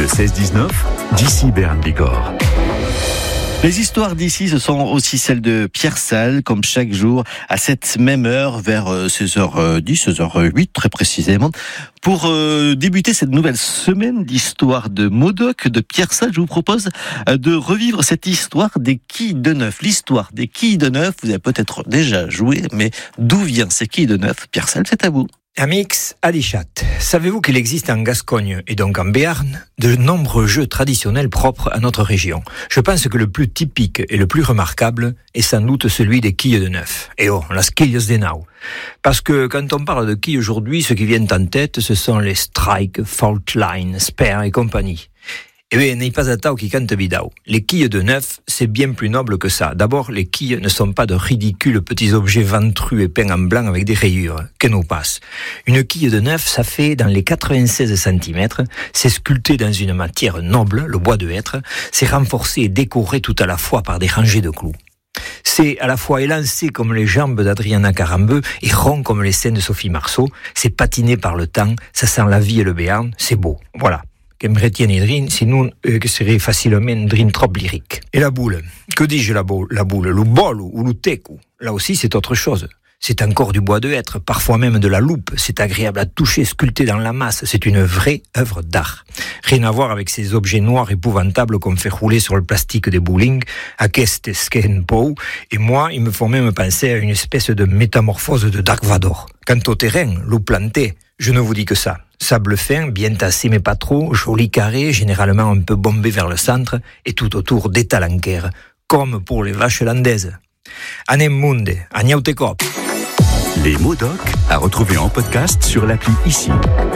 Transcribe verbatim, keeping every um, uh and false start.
Le seize dix-neuf, d'ici Béarn Bigorre. Les histoires d'ici, ce sont aussi celles de Pierre Salles, comme chaque jour, à cette même heure, vers seize heures dix, seize heures huit très précisément. Pour euh, débuter cette nouvelle semaine d'histoire de Modoc, de Pierre Salles, je vous propose de revivre cette histoire des quilles de neuf. L'histoire des quilles de neuf, vous avez peut-être déjà joué, mais d'où viennent ces quilles de neuf? Pierre Salles, c'est à vous. Amix Adichat, savez-vous qu'il existe en Gascogne et donc en Béarn de nombreux jeux traditionnels propres à notre région? Je pense que le plus typique et le plus remarquable est sans doute celui des quilles de neuf. Et oh, las quilles de nau. Parce que quand on parle de quilles aujourd'hui, ce qui vient en tête, ce sont les Strike, Fault Line, Spare et compagnie. Eh bien, n'est pas à tao qui cante bidao. Les quilles de neuf, c'est bien plus noble que ça. D'abord, les quilles ne sont pas de ridicules petits objets ventrus et peints en blanc avec des rayures. Que nous passe. Une quille de neuf, ça fait dans les quatre-vingt-seize centimètres. C'est sculpté dans une matière noble, le bois de hêtre. C'est renforcé et décoré tout à la fois par des rangées de clous. C'est à la fois élancé comme les jambes d'Adriana Carambeu et rond comme les seins de Sophie Marceau. C'est patiné par le temps. Ça sent la vie et le Béarn. C'est beau. Voilà. Qu'aimerait tienne drin, sinon euh, que serait facilement un drin trop lyrique. Et la boule, que dis-je la boule, la boule, le bol ou le teku, là aussi c'est autre chose. C'est encore du bois de hêtre, parfois même de la loupe, c'est agréable à toucher, sculpté dans la masse, c'est une vraie œuvre d'art. Rien à voir avec ces objets noirs épouvantables qu'on fait rouler sur le plastique des bowling, à Kest Sken Pow, et moi, ils me font même penser à une espèce de métamorphose de Dark Vador. Quant au terrain, l'eau plantée, je ne vous dis que ça. Sable fin, bien tassé mais pas trop, joli carré, généralement un peu bombé vers le centre, et tout autour des talanquères, comme pour les vaches landaises. Anem munde, agnaute cop. Les Modoc à retrouver en podcast sur l'appli Ici.